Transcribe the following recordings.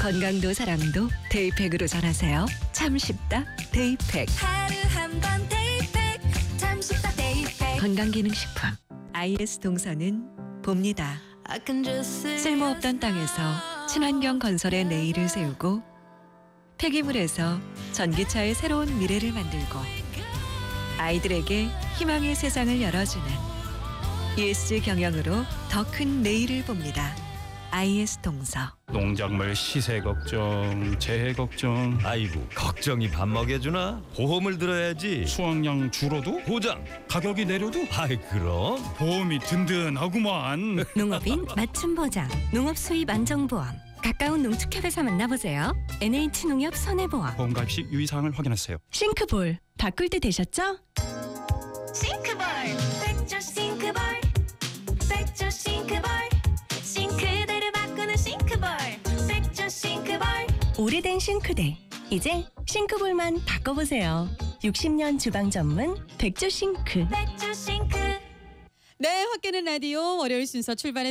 건강도 사랑도 데이팩으로 전하세요. 참 쉽다 데이팩. 하루 한 번 데이팩 참 쉽다 데이팩. 건강기능식품 IS 동서는 봅니다. 쓸모없던 땅에서 친환경 건설의 내일을 세우고 폐기물에서 전기차의 새로운 미래를 만들고 아이들에게 희망의 세상을 열어주는 ESG 경영으로 더 큰 내일을 봅니다. IS 동서. 농작물 시세 걱정, 재해 걱정, 아이고 걱정이 밥 먹여주나? 보험을 들어야지. 수확량 줄어도 보장. 가격이 내려도 아이 그럼. 보험이 든든하구만. 농업인 맞춤 보장, 농업 수입 안정보험. 가까운 농축협에서 만나보세요. NH농협 손해보험. 보험 가입 시 유의사항을 확인하세요. 싱크볼 바꿀 때 되셨죠? 싱크볼 백조 싱크볼 백조 싱크볼 싱크대를 바꾸는 싱크볼 백조 싱크볼. 오래된 싱크대 이제 싱크볼만 바꿔보세요. 60년 주방 전문 백조 싱크. 백조 싱크. 네, 확께는 라디오 월요일 순서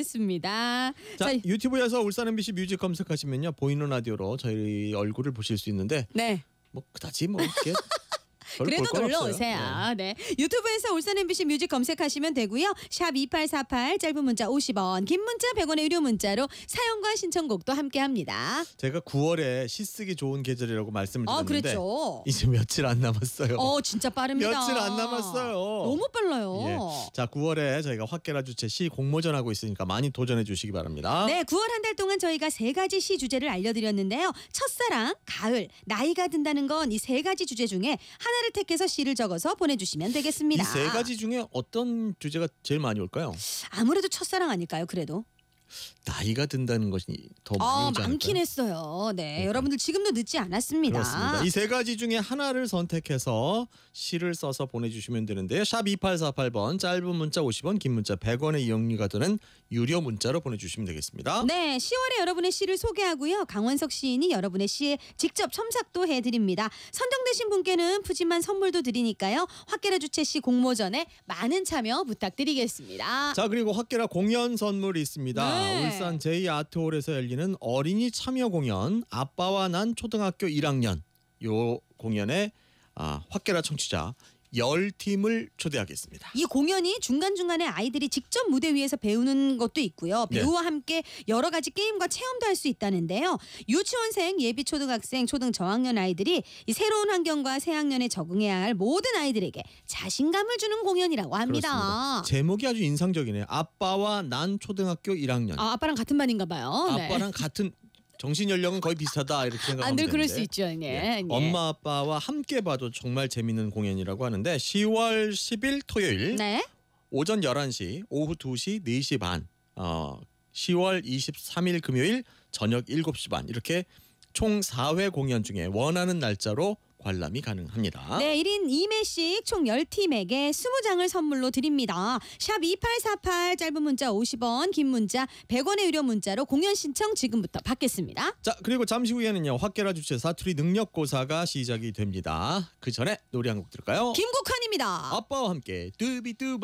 출발했습니다. 자, 유튜브에서 울산 MBC 뮤직 검색하시면요 보이는 라디오로 저희 얼굴을 보실 수 있는데 네. 뭐 그다지 뭐 이렇게 별로 그래도 볼건 놀러 없어요. 오세요. 네. 유튜브에서 울산 MBC 뮤직 검색하시면 되고요. 샵 2848 짧은 문자 50원, 긴 문자 100원의 유료 문자로 사연과 신청곡도 함께합니다. 제가 9월에 시 쓰기 좋은 계절이라고 말씀을 드렸는데 그랬죠. 이제 며칠 안 남았어요. 진짜 빠릅니다. 며칠 안 남았어요. 너무 빨라요. 예. 자, 9월에 저희가 확계라 주체 시 공모전 하고 있으니까 많이 도전해 주시기 바랍니다. 네, 9월 한 달 동안 저희가 3가지 시 주제를 알려드렸는데요. 첫사랑, 가을, 나이가 든다는 건 이 3가지 주제 중에 하나를 택해서 시를 적어서 보내주시면 되겠습니다. 이 3가지 중에 어떤 주제가 제일 많이 올까요? 아무래도 첫사랑 아닐까요? 그래도. 나이가 든다는 것이 더 많이 오지 많긴 않을까요? 했어요. 네, 여러분들 지금도 늦지 않았습니다. 그렇습니다. 이 3가지 중에 하나를 선택해서 시를 써서 보내주시면 되는데요. 샵 2848번 짧은 문자 50원, 긴 문자 100원의 이용료가 드는 유료 문자로 보내주시면 되겠습니다. 네, 10월에 여러분의 시를 소개하고요. 강원석 시인이 여러분의 시에 직접 첨삭도 해드립니다. 선정되신 분께는 푸짐한 선물도 드리니까요. 확계라 주체 시 공모전에 많은 참여 부탁드리겠습니다. 자, 그리고 확계라 공연 선물이 있습니다. 네. 울산 제2아트홀에서 열리는 어린이 참여 공연 아빠와 난 초등학교 1학년 요 공연에 확계라 청취자 10팀을 초대하겠습니다. 이 공연이 중간중간에 아이들이 직접 무대 위에서 배우는 것도 있고요. 배우와 함께 여러 가지 게임과 체험도 할 수 있다는데요. 유치원생, 예비 초등학생, 초등 저학년 아이들이 이 새로운 환경과 새 학년에 적응해야 할 모든 아이들에게 자신감을 주는 공연이라고 합니다. 그렇습니다. 제목이 아주 인상적이네요. 아빠와 난 초등학교 1학년. 아빠랑 같은 반인가 봐요. 아빠랑 같은 정신 연령은 거의 비슷하다 이렇게 생각하면 늘 되는데. 그럴 수 있죠. 예. 네. 예. 엄마 아빠와 함께 봐도 정말 재밌는 공연이라고 하는데 10월 10일 토요일 네. 오전 11시, 오후 2시, 4시 반, 10월 23일 금요일 저녁 7시 반 이렇게 총 4회 공연 중에 원하는 날짜로 관람이 가능합니다. 네, 1인 2매씩 총 10팀에게 20장을 선물로 드립니다. 샵 2848 짧은 문자 50원, 긴 문자 100원의 유료 문자로 공연 신청 지금부터 받겠습니다. 자, 그리고 잠시 후에는요. 확계라 주체 사투리 능력고사가 시작이 됩니다. 그 전에 노래 한 곡 들을까요? 김국환입니다. 아빠와 함께 뚜비뚜바